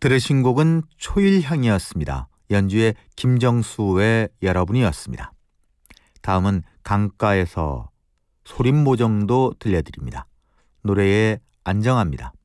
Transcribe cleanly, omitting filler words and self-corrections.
들으신 곡은 초일향이었습니다. 연주의 김정수의 여러분이었습니다. 다음은 강가에서 소림모정도 들려드립니다. 노래에 안정합니다.